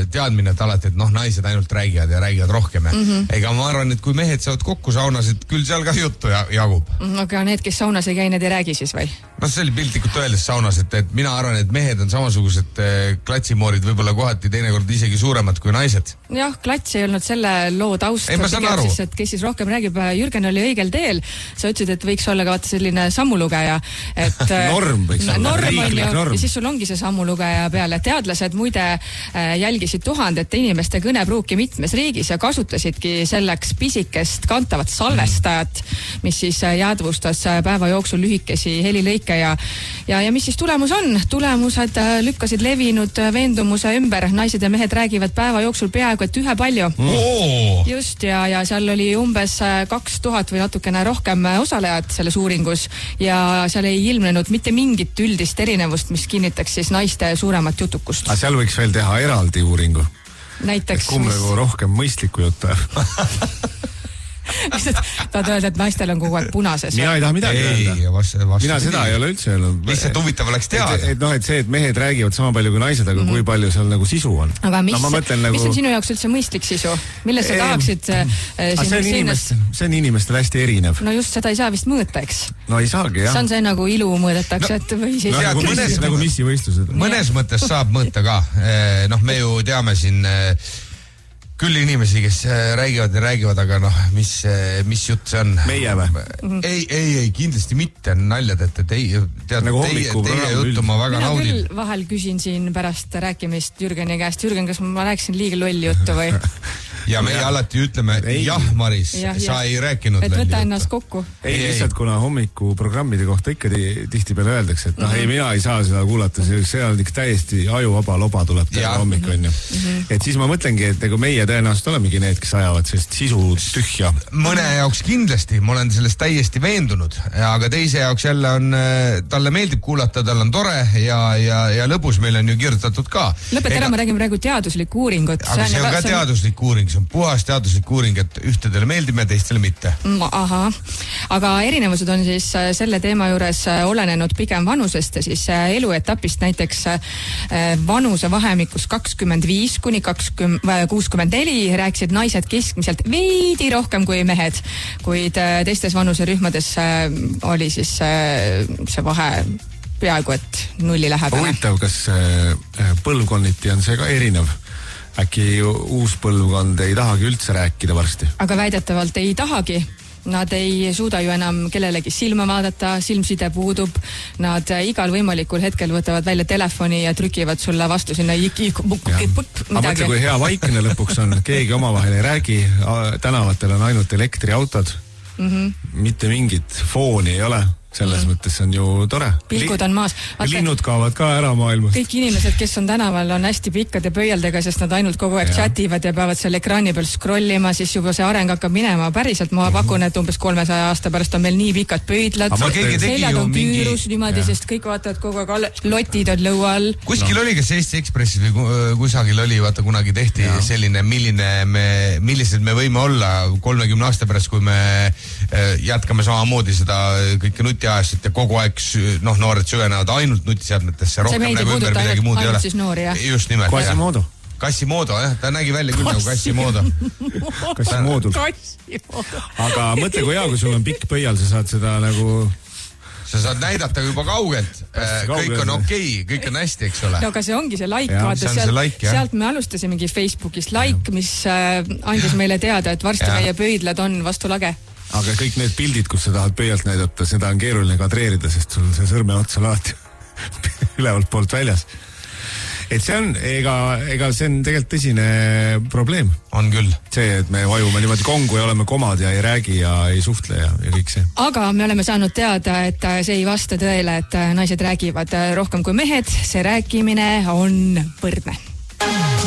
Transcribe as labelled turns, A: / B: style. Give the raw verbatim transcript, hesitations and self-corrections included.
A: teadmine, et alati, et noh, naised ainult räägivad ja räägivad rohkem. Mm -hmm. Ega ma arvan, et kui mehed saavad kokku saunas, et küll seal ka juttu jagub.
B: Aga need, kes saunas ei käi, need ei räägi siis või?
A: No see oli piltlikult öeldes saunas, et, et mina arvan, et mehed on samasugused klatsimoorid võib-olla kohati teinekord isegi suuremad kui naised.
B: Jah, klats ei olnud selle loo taust.
A: Ei, ma saan aru.
B: Siis, et kes siis rohkem räägib, Jürgen oli õigel teel. Sa ütlesid, et võiks olla ka vaata selline sammulugeja. Et,
C: norm võiks olla.
B: Norm on ju, ja siis sul ongi see sammulugeja peale. Teadlased muide jälgisid tuhandete inimeste kõnepruuki mitmes riigis ja kasutasidki selleks pisikest kantavat salvestajat, mis siis jäädvustas päeva jooksul lühikesi helilõike ja, ja, ja mis siis tulemus on? Tulemused lükkasid levinud veendumuse ümber. Naised ja mehed räägivad päeva jooksul peaaegu et ühe palju.
A: Oh.
B: Just ja, ja seal oli umbes kaks tuhat või natukene rohkem osalejad selles uuringus ja seal ei ilmnenud mitte mingit üldist erinevust, mis kinnitaks siis naiste suuremat jutukust.
C: Aga seal võiks veel teha eraldi uuringu.
B: Näiteks.
C: Kumb nagu rohkem mõistlikku juttu
B: tahad öelda, et naistel on kogu aeg punases?
C: Mina ei taha midagi
A: ei,
C: öelda.
A: Vastu, vastu
C: Mina seda ei ole üldse öelnud.
A: Lihtsalt huvitav oleks teada.
C: Et, et, noh, et see, et mehed räägivad sama palju kui naised, aga mm -hmm. kui palju seal nagu sisu on.
B: Aga mis,
C: no, mõtlen,
B: mis
C: nagu...
B: on sinu jaoks üldse mõistlik sisu? Milles sa tahaksid äh,
C: siin see, on inimestel, see on inimestel hästi erinev.
B: No just seda ei saa vist mõõta, eks?
C: No ei saagi, jah.
B: See on see nagu ilu mõõdetakse, no, et või siis...
C: No, nagu, mõnes, nagu missivõistlused.
A: Mõnes mõttes saab mõõta ka. Noh, me ju teame siin... küll inimesi, kes räägivad ja räägivad, aga noh, mis, mis jutt see on?
C: Meie või?
A: Ei, ei, ei, kindlasti mitte naljad, et, et ei, tead,
C: nagu
A: teie, teie juttu ma väga
B: mina
A: naudin.
B: Mina küll vahel küsin siin pärast rääkimist Jürgeni käest. Jürgen, kas ma rääkisin liiga lolli juttu või?
A: ja meie ja. alati ütleme, ei. jah, Maris, ja, sa ja. ei rääkinud.
B: Et võta ennast kokku.
C: Ei, ei, lihtsalt kuna hommikuprogrammide kohta ikka tihti peale öeldakse, et noh, mm -hmm. ei, mina ei saa seda kuulata, see on ikka täiesti ajuvaba loba tuleb täna hommik, on ju. Et siis ma mõtlengi, et nagu meie tõenäoliselt olemegi need, kes ajavad sellist sisu tühja.
A: Mõne jaoks kindlasti, ma olen sellest täiesti veendunud, aga teise jaoks jälle on, talle meeldib kuulata, tal on tore ja, ja, ja lõbus meil on ju kirjutatud ka.
B: Lõpeta ära, ma räägin praegu teaduslikku uuringut.
A: Aga see on ka teaduslik uuring, see on puhas teaduslik uuring, et ühtedele meeldib ja teistele mitte.
B: Aha, aga erinevused on siis selle teema juures olenenud pigem vanusest ja siis eluetapist, näiteks vanuse vahemikus kakskümmend viis kuni kuuskümmend neli rääkisid naised keskmiselt veidi rohkem kui mehed, kuid teistes vanuserühmades oli siis see vahe peaaegu et nulli lähedane.
C: Huvitav, kas põlvkonniti on see ka erinev? Äkki uus põlvkond ei tahagi üldse rääkida varsti? Aga
B: väidetavalt ei tahagi. Nad ei suuda ju enam kellelegi silma vaadata, silmside puudub. Nad igal võimalikul hetkel võtavad välja telefoni ja trükivad sulle vastu sinna midagi.
C: Aga mõtle, kui hea vaikne lõpuks on, keegi omavahel ei räägi, tänavatel on ainult elektriautod, mm -hmm. mitte mingit fooni ei ole. Selles mm. mõttes on ju tore.
B: Pilkud on maas.
C: Vaata, linnud kaovad ka ära maailmast.
B: Kõik inimesed, kes on tänaval, on hästi pikkade pöialdega, sest nad ainult kogu aeg ja. chativad ja peavad seal ekraani peal scrollima, siis juba see areng hakkab minema. Päriselt ma pakun, et umbes kolmesaja aasta pärast on meil nii pikad pöidlad. Seljad on küürus niimoodi, ja. sest kõik vaatavad kogu aeg, lotid on lõua all.
A: Kuskil no. oli, kas Eesti Ekspressis või kusagil oli, vaata kunagi tehti ja. selline, milline me, millised me võime olla kolmekümne aasta pärast, kui me jätkame samamoodi seda kõike nuti ajast ja kogu aeg noh, noored süvenevad ainult nutiseadmetesse, rohkem nagu ümber midagi muud ei ole.
B: Noori,
A: just nimelt.
C: Quasimodo.
A: Quasimodo, jah, ta nägi välja küll nagu Quasimodo.
C: Quasimodo. Aga mõtle, kui hea, kui sul on pikk pöial, sa saad seda nagu...
A: Sa saad näidata juba kaugelt, kõik on okei, okay, kõik on hästi, eks ole.
B: No aga see ongi see like, ja, vaata
A: sealt, like,
B: sealt me alustasimegi Facebookis like, mis äh, andis meile teada, et varsti ja. meie pöidlad on vastu lage.
C: Aga kõik need pildid, kus sa tahad pöialt näidata, seda on keeruline kadreerida, sest sul see sõrme ots on alati ülevalt poolt väljas. Et see on, ega, ega see on tegelikult tõsine probleem.
A: On küll.
C: See, et me vajume niimoodi kongu ja oleme komad ja ei räägi ja ei suhtle ja, ja kõik see.
B: Aga me oleme saanud teada, et see ei vasta tõele, et naised räägivad rohkem kui mehed. See rääkimine on võrdne.